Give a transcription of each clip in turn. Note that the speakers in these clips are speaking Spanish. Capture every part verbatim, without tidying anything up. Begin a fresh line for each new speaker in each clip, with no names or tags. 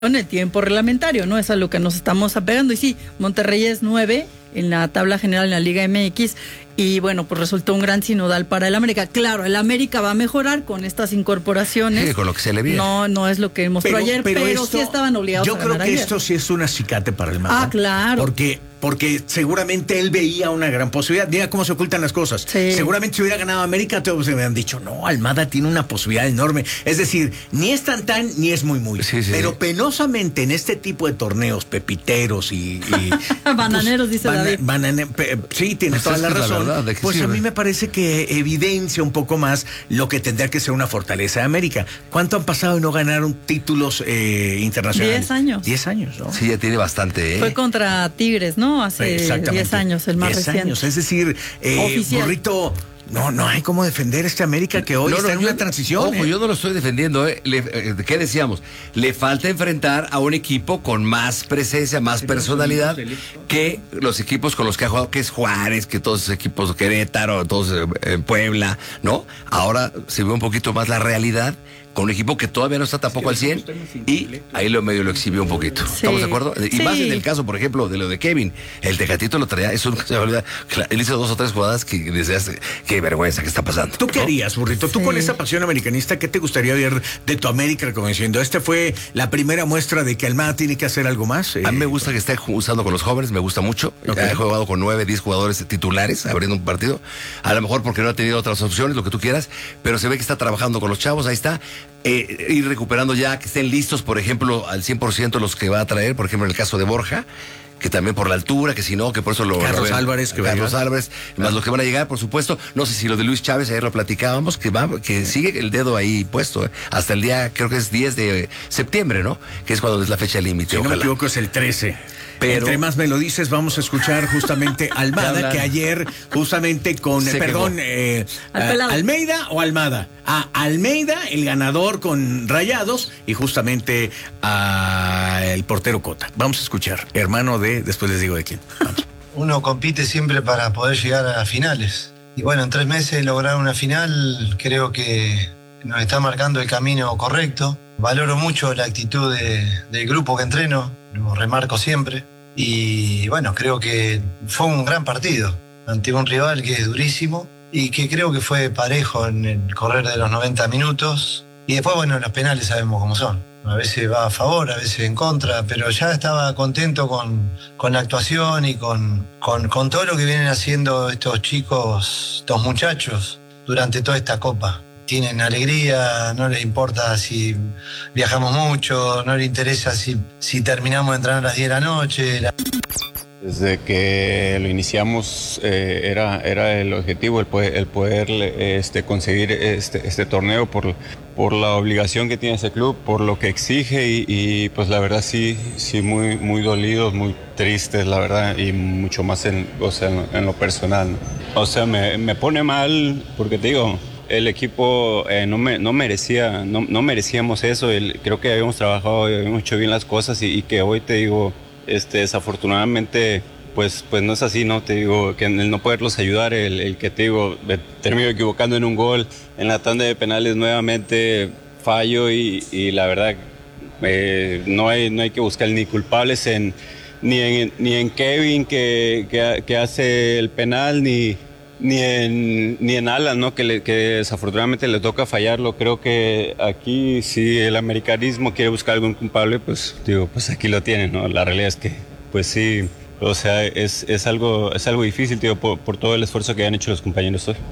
en el tiempo reglamentario, ¿no? Es a lo que nos estamos apegando. Y sí, Monterrey es nueve en la tabla general en la Liga M X y bueno, pues resultó un gran sinodal para el América. Claro, el América va a mejorar con estas incorporaciones.
Sí, con lo que se le viene.
No, no es lo que mostró
pero,
ayer, pero, pero esto, sí estaban obligados a ganar.
Yo creo que
ayer.
esto sí es un acicate para el Mata.
Ah, claro.
Porque, porque seguramente él veía una gran posibilidad. Mira cómo se ocultan las cosas.
Sí.
Seguramente si hubiera ganado América, todos se me han dicho, no, Almada tiene una posibilidad enorme. Es decir, ni es tan tan, ni es muy muy. Sí, sí. Pero penosamente en este tipo de torneos, pepiteros y... y
bananeros, pues, dice
bana,
David.
Banane, pe, sí, tienes pues toda la razón. La verdad, pues sirve? A mí me parece que evidencia un poco más lo que tendría que ser una fortaleza de América. ¿Cuánto han pasado y no ganaron títulos eh, internacionales?
Diez años.
Diez años, ¿no?
Sí, ya tiene bastante, ¿eh?
Fue contra Tigres, ¿no? Hace diez años, el más
diez
reciente.
años, es decir, eh, Burrito... No, no hay cómo defender este América que hoy no, está no, en yo, una transición.
Ojo,
¿eh?
yo no lo estoy defendiendo. ¿eh? Le, eh, ¿Qué decíamos? Le falta enfrentar a un equipo con más presencia, más personalidad que los equipos con los que ha jugado, que es Juárez, que todos esos equipos, Querétaro, todos en eh, Puebla, ¿no? Ahora se ve un poquito más la realidad con un equipo que todavía no está tampoco al cien y ahí lo medio lo exhibió un poquito. Sí. ¿Estamos de acuerdo? Y sí. Más en el caso, por ejemplo, de lo de Kevin. El Tecatito lo traía, eso nunca se me olvida. Él hizo dos o tres jugadas que deseas, qué vergüenza que está pasando.
¿Tú qué harías, Burrito? Tú sí. Con esa pasión americanista, ¿qué te gustaría ver de tu América como diciendo? ¿Este fue la primera muestra de que Almada tiene que hacer algo más? Eh,
A mí me gusta que esté usando con los jóvenes, me gusta mucho. Okay. He jugado con nueve, diez jugadores titulares abriendo un partido. A lo mejor porque no ha tenido otras opciones, lo que tú quieras, pero se ve que está trabajando con los chavos, ahí está. Eh, ir recuperando ya, que estén listos, por ejemplo, al cien por ciento los que va a traer, por ejemplo, en el caso de Borja, que también por la altura, que si no, que por eso lo...
Carlos
lo
Álvarez, que
Carlos Álvarez, más ah. los que van a llegar, por supuesto. No sé si lo de Luis Chávez, ayer lo platicábamos, que va, que sigue el dedo ahí puesto, eh, hasta el día, creo que es diez de septiembre, ¿no? Que es cuando es la fecha límite.
Si
ojalá.
no me equivoco, es el trece. Pero, entre más me lo dices, vamos a escuchar justamente Almada, que ayer justamente con, Se perdón, eh, Al Almeida o Almada. A Almeida, el ganador con Rayados, y justamente a el portero Cota. Vamos a escuchar, hermano de, después les digo de quién. Vamos.
Uno compite siempre para poder llegar a las finales. Y bueno, en tres meses lograr una final, creo que nos está marcando el camino correcto. Valoro mucho la actitud de, del grupo que entreno, lo remarco siempre. Y bueno, creo que fue un gran partido ante un rival que es durísimo y que creo que fue parejo en el correr de los noventa minutos. Y después, bueno, los penales sabemos cómo son. A veces va a favor, a veces en contra, pero ya estaba contento con, con la actuación y con, con, con todo lo que vienen haciendo estos chicos, estos muchachos, durante toda esta Copa. Tienen alegría, no les importa si viajamos mucho, no les interesa si, si terminamos de entrenar a las diez de la noche. La...
Desde que lo iniciamos eh, era, era el objetivo, el poder, el poder este, conseguir este, este torneo por, por la obligación que tiene ese club, por lo que exige y, y pues la verdad sí, sí muy, muy dolidos, muy tristes la verdad y mucho más en, o sea, en, en lo personal, ¿no? O sea, me, me pone mal porque te digo... El equipo eh, no, me, no merecía, no, no merecíamos eso. El, creo que habíamos trabajado, habíamos hecho bien las cosas y, y que hoy te digo, este, desafortunadamente, pues, pues no es así, ¿no? Te digo, que el no poderlos ayudar, el, el que te digo, me termino equivocando en un gol, en la tanda de penales nuevamente fallo y, y la verdad, eh, no, hay, no hay que buscar ni culpables en, ni, en, ni en Kevin que, que, que hace el penal, ni... Ni en, ni en Alan, ¿no? Que, le, que desafortunadamente le toca fallarlo. Creo que aquí, si el americanismo quiere buscar algún culpable, pues digo, pues aquí lo tienen, ¿no? La realidad es que, pues sí, o sea, es, es, algo, es algo difícil, tío, por, por todo el esfuerzo que han hecho los compañeros hoy.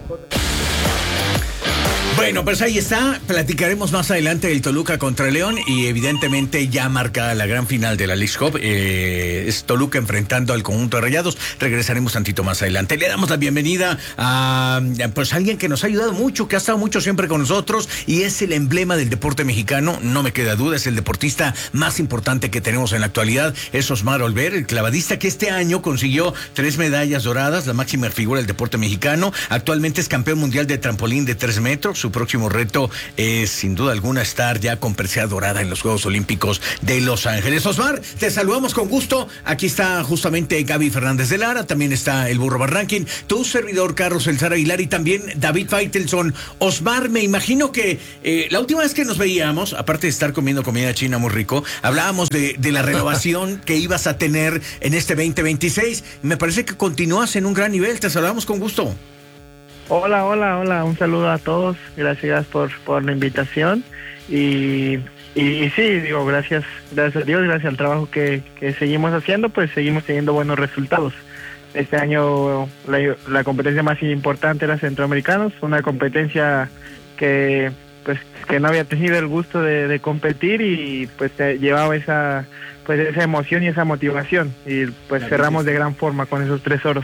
Bueno, pues ahí está, platicaremos más adelante del Toluca contra León y evidentemente ya marcada la gran final de la Leagues Cup, eh, es Toluca enfrentando al conjunto de Rayados, regresaremos tantito más adelante. Le damos la bienvenida a pues alguien que nos ha ayudado mucho, que ha estado mucho siempre con nosotros y es el emblema del deporte mexicano, no me queda duda, es el deportista más importante que tenemos en la actualidad, es Osmar Olver, el clavadista que este año consiguió tres medallas doradas, la máxima figura del deporte mexicano, actualmente es campeón mundial de trampolín de tres metros, su próximo reto es sin duda alguna estar ya con presea dorada en los Juegos Olímpicos de Los Ángeles. Osmar, te saludamos con gusto. Aquí está justamente Gaby Fernández de Lara, también está el Burro Van Rankin, tu servidor Carlos El Zar Aguilar y también David Faitelson. Osmar, me imagino que eh, la última vez que nos veíamos, aparte de estar comiendo comida china muy rico, hablábamos de, de la renovación que ibas a tener en este veinte veintiséis. Me parece que continúas en un gran nivel. Te saludamos con gusto.
Hola, hola, hola. Un saludo a todos. Gracias por, por la invitación. Y, y, y sí, digo, gracias, gracias a Dios, gracias al trabajo que, que seguimos haciendo, pues seguimos teniendo buenos resultados. Este año la, la competencia más importante era Centroamericanos, una competencia que pues que no había tenido el gusto de, de competir y pues llevaba esa pues esa emoción y esa motivación y pues cerramos de gran forma con esos tres oros.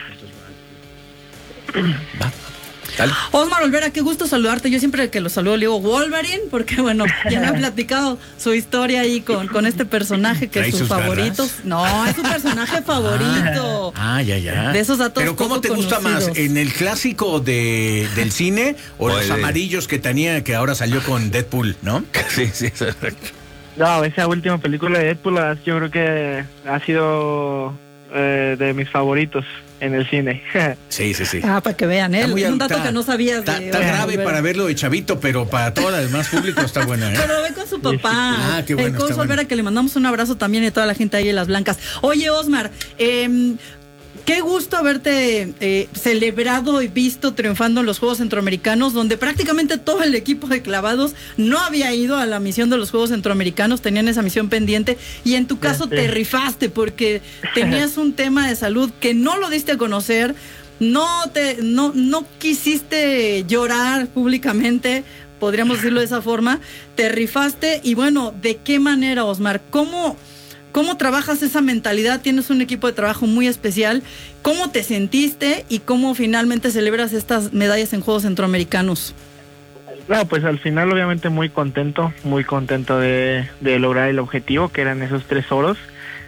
Dale.
Osmar Olvera, qué gusto saludarte. Yo siempre que lo saludo le digo Wolverine, porque bueno, ya me ha platicado su historia ahí con, con este personaje que es su favorito. Garras? No, es su personaje favorito.
Ah, ya, ya.
De esos datos.
Pero ¿cómo te gusta más? ¿En el clásico de, del cine o
Oye.
los amarillos que tenía que ahora salió con Deadpool, no?
Sí, sí, exacto.
No, esa última película de Deadpool yo creo que ha sido eh, de mis favoritos en el cine.
Sí, sí, sí.
Ah, para que vean, ¿eh? Es un dato
está,
que no sabías.
Está,
de,
está
bueno,
grave para verlo de chavito, pero para todo el demás público está buena, ¿eh?
Pero ve con su papá.
Ah, qué bueno.
Eh, con
está
Olvera,
bueno.
que le mandamos un abrazo también y a toda la gente ahí en Las Blancas. Oye, Osmar, eh, qué gusto haberte eh, celebrado y visto triunfando en los Juegos Centroamericanos, donde prácticamente todo el equipo de clavados no había ido a la misión de los Juegos Centroamericanos, tenían esa misión pendiente, y en tu caso
Sí.
te rifaste porque tenías un tema de salud que no lo diste a conocer, no te, no, no quisiste llorar públicamente, podríamos decirlo de esa forma, te rifaste, y bueno, ¿de qué manera, Osmar? ¿Cómo... ¿Cómo trabajas esa mentalidad? Tienes un equipo de trabajo muy especial. ¿Cómo te sentiste y cómo finalmente celebras estas medallas en Juegos Centroamericanos?
No, pues al final obviamente muy contento, muy contento de, de lograr el objetivo, que eran esos tres oros.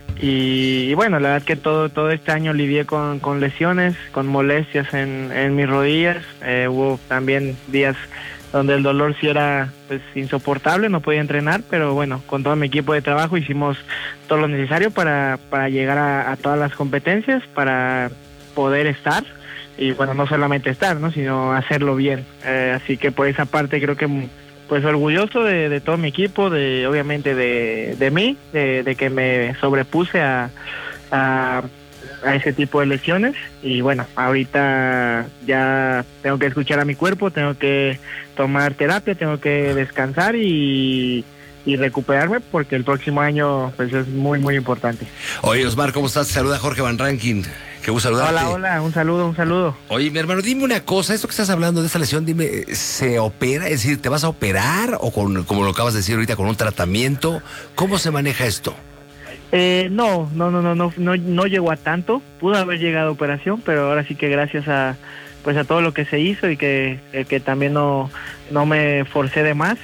Y, y bueno, la verdad que todo todo este año lidié con, con lesiones, con molestias en, en mis rodillas. Eh, hubo también días donde el dolor sí era pues insoportable, no podía entrenar, pero bueno, con todo mi equipo de trabajo hicimos todo lo necesario para, para llegar a, a todas las competencias, para poder estar, y bueno, no solamente estar, ¿no? Sino hacerlo bien. Eh, así que por esa parte creo que pues orgulloso de, de todo mi equipo, de obviamente de, de mí, de, de que me sobrepuse a, a a ese tipo de lesiones, y bueno, ahorita ya tengo que escuchar a mi cuerpo, tengo que tomar terapia, tengo que descansar y, y recuperarme, porque el próximo año pues es muy muy importante.
Oye, Osmar, ¿cómo estás? Te saluda Jorge Van Rankin. Qué gusto saludarte.
Hola, hola, un saludo, un saludo.
Oye, mi hermano, dime una cosa, esto que estás hablando de esta lesión, dime, ¿se opera? Es decir, ¿te vas a operar o con, como lo acabas de decir ahorita, con un tratamiento? ¿Cómo se maneja esto?
Eh, no, no, no, no, no, no, no llegó a tanto. Pudo haber llegado a operación, pero ahora sí que gracias a, pues a todo lo que se hizo y que, eh, que también no, no me forcé de más,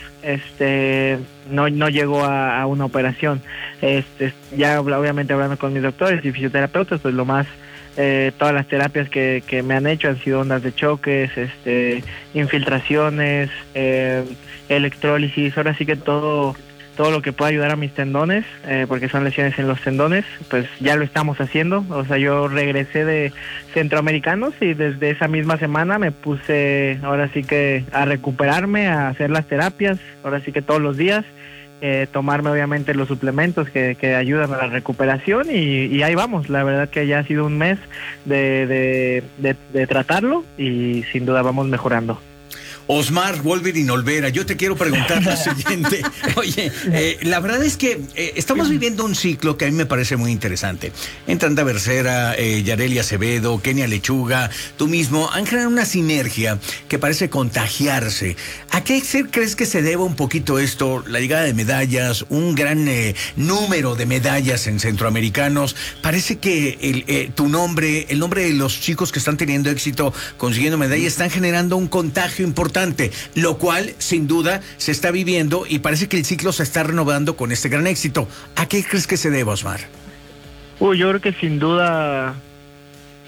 este, no, no llegó a, a una operación. Este, ya obviamente hablando con mis doctores y fisioterapeutas, pues lo más, eh, todas las terapias que, que me han hecho han sido ondas de choques, este, infiltraciones, eh, electrólisis, ahora sí que todo todo lo que pueda ayudar a mis tendones, eh, porque son lesiones en los tendones, pues ya lo estamos haciendo. O sea, yo regresé de Centroamericanos y desde esa misma semana me puse ahora sí que a recuperarme, a hacer las terapias, ahora sí que todos los días, eh, tomarme obviamente los suplementos que, que ayudan a la recuperación, y, y ahí vamos. La verdad que ya ha sido un mes de, de, de, de tratarlo, y sin duda vamos mejorando.
Osmar Wolverine Olvera, yo te quiero preguntar lo siguiente. Oye, eh, la verdad es que eh, estamos viviendo un ciclo que a mí me parece muy interesante. Entranda Becerra, eh, Yareli Acevedo, Kenia Lechuga, tú mismo, han generado una sinergia que parece contagiarse. ¿A qué crees que se deba un poquito esto? La llegada de medallas, un gran eh, número de medallas en centroamericanos. Parece que el, eh, tu nombre, el nombre de los chicos que están teniendo éxito consiguiendo medallas, están generando un contagio importante. Lo cual, sin duda, se está viviendo y parece que el ciclo se está renovando con este gran éxito. ¿A qué crees que se debe, Osmar?
Uy, yo creo que sin duda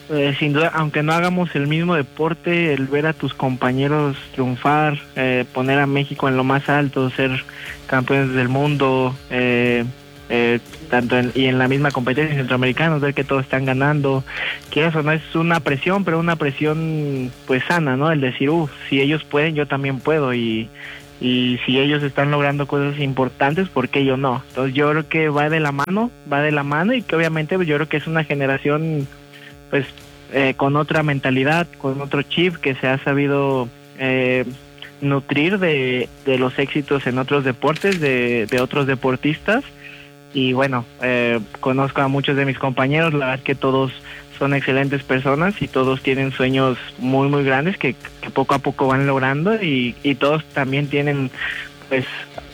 Eh, sin duda, aunque no hagamos el mismo deporte, el ver a tus compañeros triunfar, eh, poner a México en lo más alto, ser campeones del mundo, eh, eh, tanto en, y en la misma competencia centroamericana, ver que todos están ganando, que eso no es una presión, pero una presión pues sana, ¿no? El decir, uff, si ellos pueden, yo también puedo, y y si ellos están logrando cosas importantes, ¿por qué yo no? Entonces yo creo que va de la mano, va de la mano, y que obviamente pues, yo creo que es una generación pues eh, con otra mentalidad, con otro chip, que se ha sabido eh, nutrir de, de los éxitos en otros deportes, de, de otros deportistas. Y bueno, eh, conozco a muchos de mis compañeros, la verdad es que todos son excelentes personas y todos tienen sueños muy muy grandes que, que poco a poco van logrando, y, y todos también tienen pues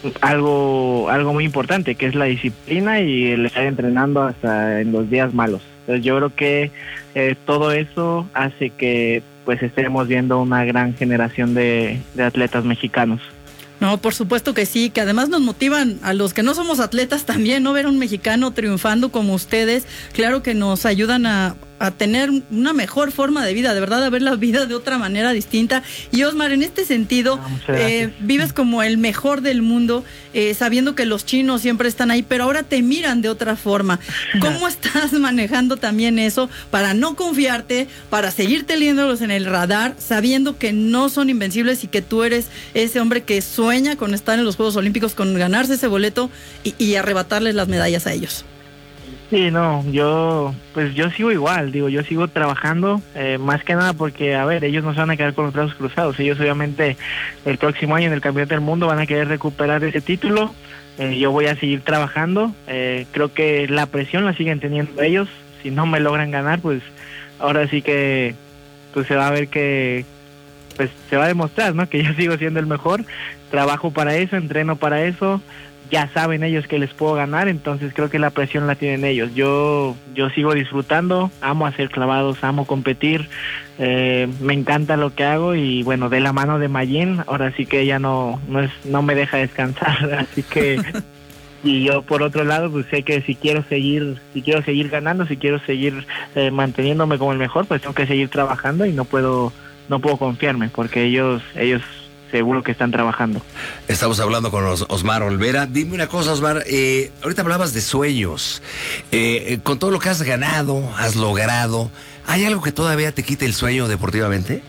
algo algo muy importante, que es la disciplina y el estar entrenando hasta en los días malos. Entonces yo creo que eh, todo eso hace que pues estemos viendo una gran generación de, de atletas mexicanos.
No, por supuesto que sí, que además nos motivan a los que no somos atletas también, ¿no? Ver a un mexicano triunfando como ustedes, claro que nos ayudan a, a tener una mejor forma de vida, de verdad, a ver la vida de otra manera distinta. Y Osmar, en este sentido, eh, vives como el mejor del mundo, eh, sabiendo que los chinos siempre están ahí, pero ahora te miran de otra forma. ¿Cómo estás manejando también eso para no confiarte, para seguir teniéndolos en el radar, sabiendo que no son invencibles y que tú eres ese hombre que sueña con estar en los Juegos Olímpicos, con ganarse ese boleto y, y arrebatarles las medallas a ellos?
Sí, no, yo pues yo sigo igual, digo, yo sigo trabajando, eh, más que nada porque, a ver, ellos no se van a quedar con los brazos cruzados, ellos obviamente el próximo año en el Campeonato del Mundo van a querer recuperar ese título, eh, yo voy a seguir trabajando, eh, creo que la presión la siguen teniendo ellos, si no me logran ganar, pues ahora sí que pues se va a ver que, pues se va a demostrar, ¿no? Que yo sigo siendo el mejor, trabajo para eso, entreno para eso, ya saben ellos que les puedo ganar, entonces creo que la presión la tienen ellos. Yo yo sigo disfrutando, amo hacer clavados, amo competir, eh, me encanta lo que hago, y bueno, de la mano de Mayín, ahora sí que ella no no es no me deja descansar, así que y yo por otro lado pues sé que si quiero seguir si quiero seguir ganando, si quiero seguir eh, manteniéndome como el mejor, pues tengo que seguir trabajando, y no puedo no puedo confiarme porque ellos ellos seguro que están trabajando.
Estamos hablando con Os- Osmar Olvera. Dime una cosa, Osmar, eh, ahorita hablabas de sueños, eh, con todo lo que has ganado, has logrado, ¿hay algo que todavía te quite el sueño deportivamente?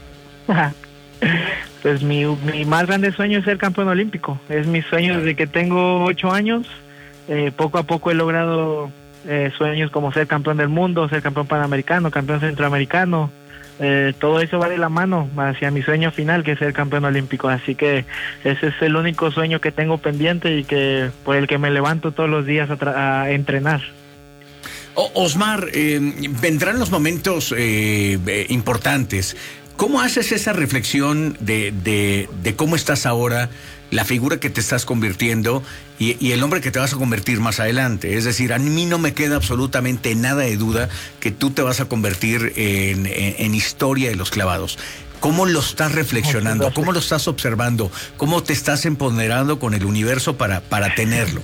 Pues mi, mi más grande sueño es ser campeón olímpico, es mi sueño desde que tengo ocho años, eh, poco a poco he logrado eh, sueños como ser campeón del mundo, ser campeón panamericano, campeón centroamericano. Eh, todo eso va de la mano hacia mi sueño final, que es ser campeón olímpico, así que ese es el único sueño que tengo pendiente y que por el que me levanto todos los días a, tra- a entrenar.
O- Osmar, eh, vendrán los momentos eh, eh, importantes. ¿Cómo haces esa reflexión de, de, de cómo estás ahora, la figura que te estás convirtiendo y, y el hombre que te vas a convertir más adelante? Es decir, a mí no me queda absolutamente nada de duda que tú te vas a convertir en, en, en historia de los clavados. ¿Cómo lo estás reflexionando? ¿Cómo lo estás observando? ¿Cómo te estás empoderando con el universo para, para tenerlo?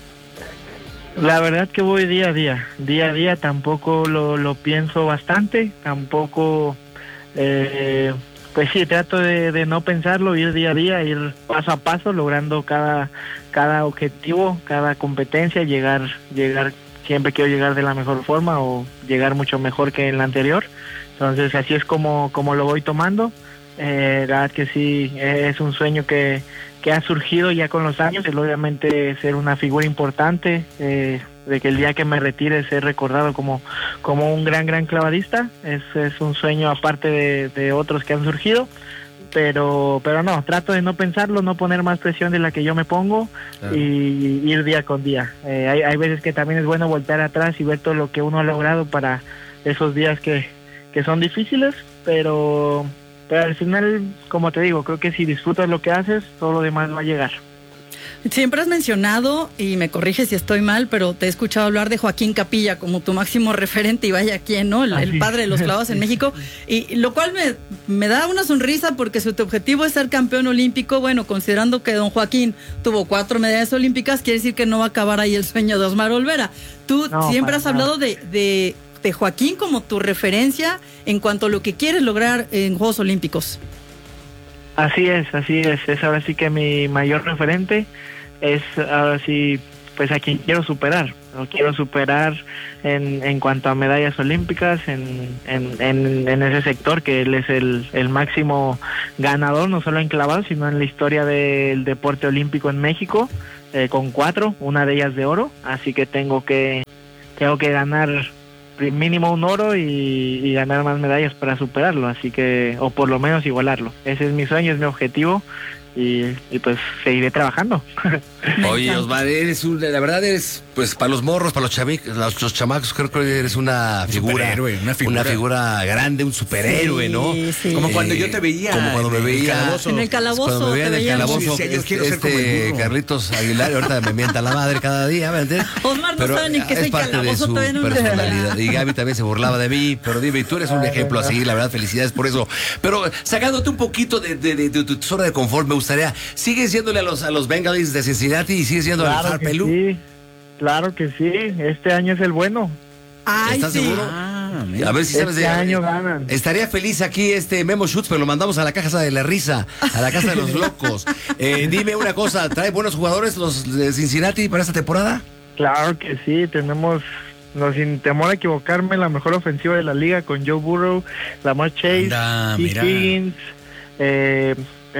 La verdad que voy día a día, día a día, tampoco lo, lo pienso bastante, tampoco... Eh, pues sí, trato de, de no pensarlo, ir día a día, ir paso a paso, logrando cada cada objetivo, cada competencia, llegar llegar siempre quiero llegar de la mejor forma o llegar mucho mejor que en la anterior. Entonces así es como como lo voy tomando. Eh, la verdad que sí, es un sueño que, que ha surgido ya con los años, el obviamente ser una figura importante, eh, de que el día que me retire ser recordado como, como un gran, gran clavadista. Es, es un sueño aparte de, de otros que han surgido, pero pero no, trato de no pensarlo, no poner más presión de la que yo me pongo, claro, y ir día con día. Eh, hay, hay veces que también es bueno voltear atrás y ver todo lo que uno ha logrado para esos días que, que son difíciles, pero... Pero al final, como te digo, creo que si disfrutas lo que haces, todo lo demás va a llegar.
Siempre has mencionado, y me corrige si estoy mal, pero te he escuchado hablar de Joaquín Capilla como tu máximo referente, y vaya quién, ¿no? El, el padre de los clavados en México, y lo cual me, me da una sonrisa porque si tu objetivo es ser campeón olímpico, bueno, considerando que don Joaquín tuvo cuatro medallas olímpicas, quiere decir que no va a acabar ahí el sueño de Osmar Olvera. Tú no, siempre has hablado de, de Pepe Joaquín como tu referencia en cuanto a lo que quieres lograr en Juegos Olímpicos.
Así es, así es, es ahora sí que mi mayor referente, es ahora sí, pues a quien quiero superar, lo quiero superar en, en cuanto a medallas olímpicas, en, en, en, en ese sector que él es el, el máximo ganador, no solo en clavados, sino en la historia del deporte olímpico en México, eh, con cuatro, una de ellas de oro, así que tengo que, tengo que ganar mínimo un oro y, y ganar más medallas para superarlo, así que, o por lo menos igualarlo. Ese es mi sueño, es mi objetivo y, y pues seguiré trabajando.
Oye, Osmar, eres un, la verdad eres, pues para los morros, para los, chavic, los, los chamacos, creo que eres una figura,
una figura,
una figura grande, un superhéroe,
sí,
¿no?
Sí.
Como cuando yo te veía.
Como cuando me veía.
Calabozo.
En el calabozo.
Cuando me veía en el calabozo,
Sí,
este,
quiero ser como el
este
burro.
Carlitos Aguilar, ahorita me mienta la madre cada día, ¿me entiendes?
Osmar no
Pero
sabe ni qué es
es
el
parte de
calabozo,
su
todavía no lo
personalidad.
sabe.
Y Gaby también se burlaba de mí, pero dime, tú eres un ejemplo así, la verdad, felicidades por eso. Pero sacándote un poquito de, de, de, de tu zona de confort, me gustaría, ¿sigues yéndole a los, a los Bengalis de Cincinnati y sigues yendo al
Claro que
Harpelú?
sí, claro que sí, este año es el bueno.
Ay,
¿Estás
sí.
seguro?
Ah, mira.
A ver si sabes
Este
de
año ganan.
Estaría feliz aquí este Memo Schutz, pero lo mandamos a la casa de la risa, a la casa de los locos. Eh, dime una cosa, ¿trae buenos jugadores los de Cincinnati para esta temporada?
Claro que sí, tenemos, no, sin temor a equivocarme, la mejor ofensiva de la liga con Joe Burrow, Lamar Chase,
Anda,
T.
mira.
Higgins, eh,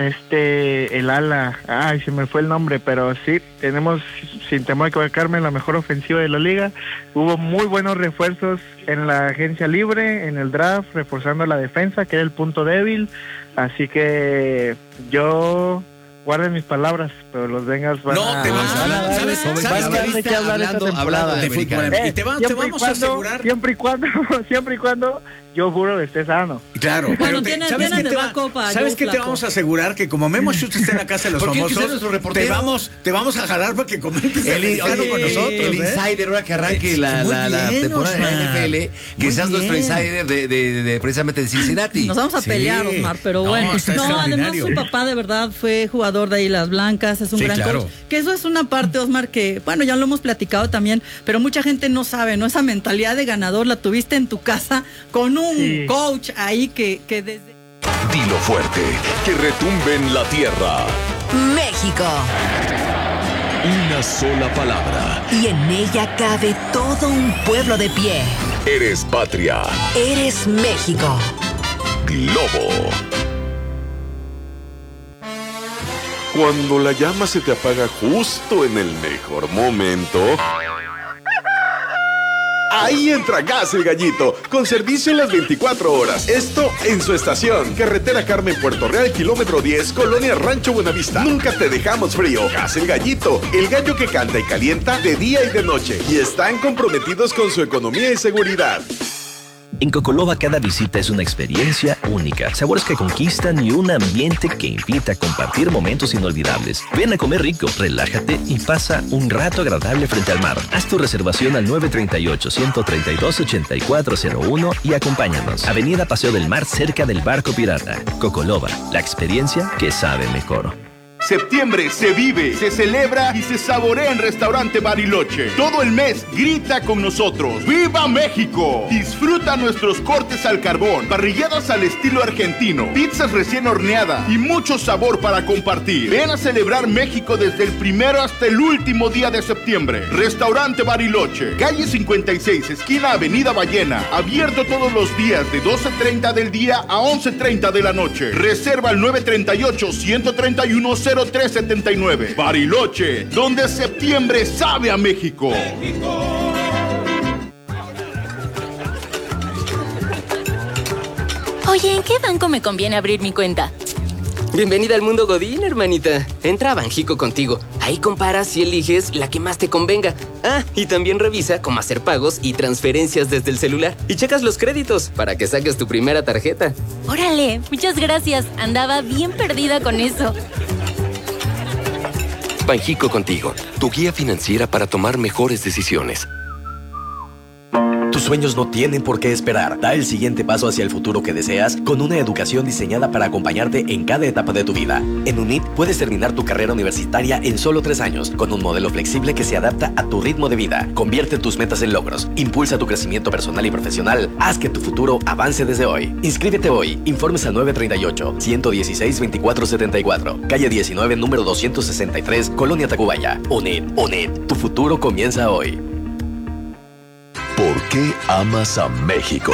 este, el ala, ay, se me fue el nombre, pero sí, tenemos, sin temor a equivocarme, la mejor ofensiva de la liga. Hubo muy buenos refuerzos en la agencia libre, en el draft, reforzando la defensa, que era el punto débil, así que yo... Guarden mis palabras, pero los Bengals van
No,
a...
te vas a
van
hablar,
dar-
¿sabes?
van a
¿Sabes
dar
qué
de
viste
qué hablar esta
hablando-
temporada.
hablando de
fútbol?
americano?
Y te, va- te
Siempre y
vamos a
cuando-
asegurar.
Siempre y cuando, siempre y cuando Joe Burrow esté sano.
Claro,
Bueno,
pero te-
tienen-
¿sabes
tienen
qué
de
te va-
backup a
¿Sabes
Joe
qué te
Flacco?
vamos a asegurar? Que como Memo Schutz está en la casa de los
¿Por qué
famosos,
quizás nuestro
te
reportero?
vamos, te vamos a jalar para que comentes el
El,
americano
oye,
con nosotros.
el
¿eh?
insider, ahora que arranque
Eh,
la,
muy
la, la
bien,
temporada de
Osmar.
la N F L,
Muy
quizás nuestro
bien.
insider de, de, de precisamente de Cincinnati.
Nos vamos a
Sí.
pelear, Osmar, pero
No,
bueno.
está
No, además
extraordinario.
su papá de verdad fue jugador de Águilas Blancas, es un
Sí,
gran
claro.
coach. Que eso es una parte, Osmar, que, bueno, ya lo hemos platicado también, pero mucha gente no sabe, ¿no? Esa mentalidad de ganador la tuviste en tu casa con un
Sí.
coach ahí que, que desde...
Dilo fuerte, que retumbe en la tierra.
México.
Una sola palabra.
Y en ella cabe todo un pueblo de pie.
Eres patria.
Eres México.
Globo. Cuando la llama se te apaga justo en el mejor momento, ahí entra Gas El Gallito, con servicio en las veinticuatro horas. Esto en su estación. Carretera Carmen, Puerto Real, kilómetro diez, Colonia Rancho Buenavista. Nunca te dejamos frío. Gas El Gallito, el gallo que canta y calienta de día y de noche. Y están comprometidos con su economía y seguridad.
En Cocoloba cada visita es una experiencia única, sabores que conquistan y un ambiente que invita a compartir momentos inolvidables. Ven a comer rico, relájate y pasa un rato agradable frente al mar. Haz tu reservación al nueve tres ocho, uno tres dos, ocho cuatro cero uno y acompáñanos. Avenida Paseo del Mar, cerca del Barco Pirata. Cocoloba, la experiencia que sabe mejor.
Septiembre se vive, se celebra y se saborea en Restaurante Bariloche. Todo el mes grita con nosotros. ¡Viva México! Disfruta nuestros cortes al carbón, parrilladas al estilo argentino, pizzas recién horneadas y mucho sabor para compartir. Ven a celebrar México desde el primero hasta el último día de septiembre. Restaurante Bariloche, calle cincuenta y seis, esquina Avenida Ballena. Abierto todos los días de doce treinta del día a once treinta de la noche. Reserva al nueve tres ocho, uno tres uno, cero tres siete nueve. Bariloche, donde septiembre sabe a México.
Oye, ¿en qué banco me conviene abrir mi cuenta?
Bienvenida al mundo Godín, hermanita. Entra a Banjico contigo. Ahí comparas y eliges la que más te convenga. Ah, y también revisa cómo hacer pagos y transferencias desde el celular. Y checas los créditos para que saques tu primera tarjeta.
Órale, muchas gracias. Andaba bien perdida con eso.
Banjico contigo, tu guía financiera para tomar mejores decisiones.
Tus sueños no tienen por qué esperar. Da el siguiente paso hacia el futuro que deseas con una educación diseñada para acompañarte en cada etapa de tu vida. En UNIT puedes terminar tu carrera universitaria en solo tres años, con un modelo flexible que se adapta a tu ritmo de vida. Convierte tus metas en logros, impulsa tu crecimiento personal y profesional, haz que tu futuro avance desde hoy. Inscríbete hoy. Informes al nueve tres ocho, uno uno seis, veinticuatro setenta y cuatro, calle diecinueve, número doscientos sesenta y tres, Colonia Tacubaya. UNIT, UNIT, tu futuro comienza hoy.
¿Por qué amas a México?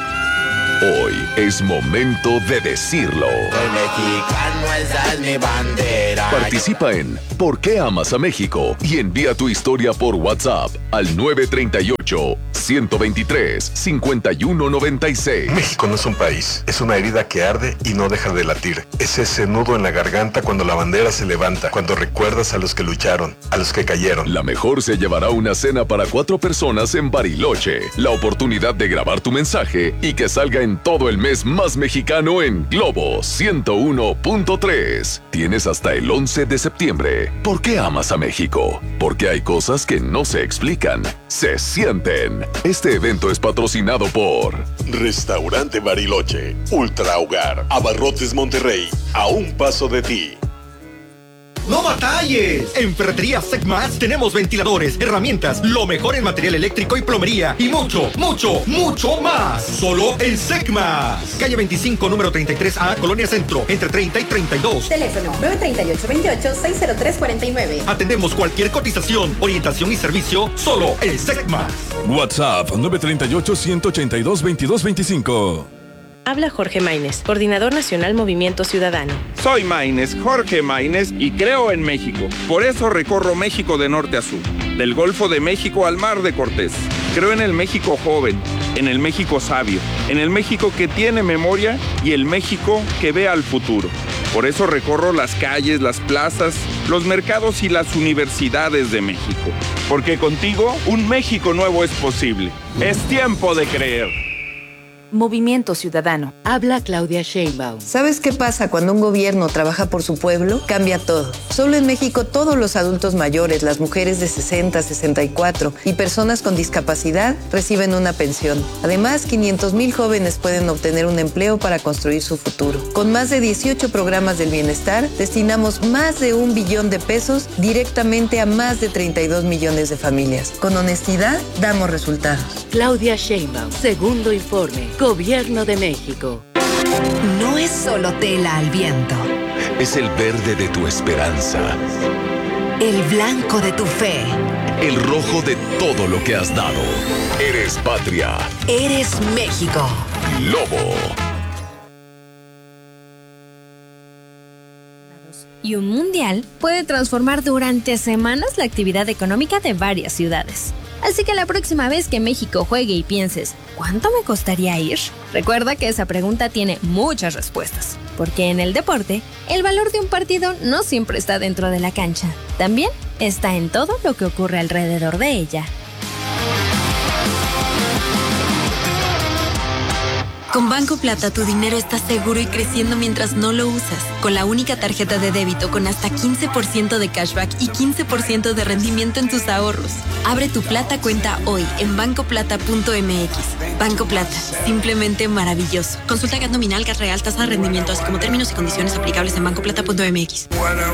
Hoy es momento de decirlo.
Soy mexicano, esa es mi bandera.
Participa en ¿Por qué amas a México? Y envía tu historia por WhatsApp al nueve tres ocho, uno dos tres, cinco uno nueve seis.
México no es un país, es una herida que arde y no deja de latir. Es ese nudo en la garganta cuando la bandera se levanta, cuando recuerdas a los que lucharon, a los que cayeron.
La mejor se llevará una cena para cuatro personas en Bariloche. La oportunidad de grabar tu mensaje y que salga en todo el mes más mexicano en Globo ciento uno punto tres. Tienes hasta el once de septiembre. ¿Por qué amas a México? Porque hay cosas que no se explican, se sienten. Este evento es patrocinado por
Restaurante Bariloche, Ultra Hogar, Abarrotes Monterrey, a un paso de ti.
¡No batalles! En Ferretería Secmax tenemos ventiladores, herramientas, lo mejor en material eléctrico y plomería y mucho, mucho, mucho más. Solo en Secmax. Calle veinticinco, número treinta y tres A, Colonia Centro, entre treinta y treinta y dos.
Teléfono nueve tres ocho, veintiocho, seis cero tres cuarenta y nueve.
Atendemos cualquier cotización, orientación y servicio solo en Secmax.
WhatsApp nueve tres ocho, uno ocho dos, veintidós veinticinco.
Habla Jorge Maínez, Coordinador Nacional Movimiento Ciudadano.
Soy Maínez, Jorge Maínez, y creo en México. Por eso recorro México de norte a sur, del Golfo de México al Mar de Cortés. Creo en el México joven, en el México sabio, en el México que tiene memoria y el México que ve al futuro. Por eso recorro las calles, las plazas, los mercados y las universidades de México. Porque contigo, un México nuevo es posible. Es tiempo de creer.
Movimiento Ciudadano. Habla Claudia Sheinbaum.
¿Sabes qué pasa cuando un gobierno trabaja por su pueblo? Cambia todo. Solo en México todos los adultos mayores, las mujeres de sesenta, sesenta y cuatro y personas con discapacidad reciben una pensión. Además, quinientos mil jóvenes pueden obtener un empleo para construir su futuro. Con más de dieciocho programas del bienestar, destinamos más de un billón de pesos directamente a más de treinta y dos millones de familias. Con honestidad, damos resultados.
Claudia Sheinbaum, segundo informe. Gobierno de México.
No es solo tela al viento.
Es el verde de tu esperanza.
El blanco de tu fe.
El rojo de todo lo que has dado. Eres patria.
Eres México.
Lobo.
Y un mundial puede transformar durante semanas la actividad económica de varias ciudades. Así que la próxima vez que México juegue y pienses, ¿cuánto me costaría ir? Recuerda que esa pregunta tiene muchas respuestas, porque en el deporte, el valor de un partido no siempre está dentro de la cancha, también está en todo lo que ocurre alrededor de ella.
Con Banco Plata tu dinero está seguro y creciendo mientras no lo usas. Con la única tarjeta de débito con hasta quince por ciento de cashback y quince por ciento de rendimiento en tus ahorros. Abre tu Plata cuenta hoy en banco plata punto m x. Banco Plata, simplemente maravilloso. Consulta G A T nominal, G A T real, tasa de rendimiento, así como términos y condiciones aplicables en banco plata punto m x.